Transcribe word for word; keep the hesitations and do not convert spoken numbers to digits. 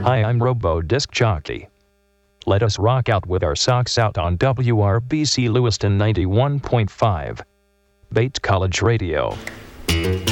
Hi, I'm Robo Disc Jockey. Let us rock out with our socks out on W R B C Lewiston ninety-one point five. Bait College Radio.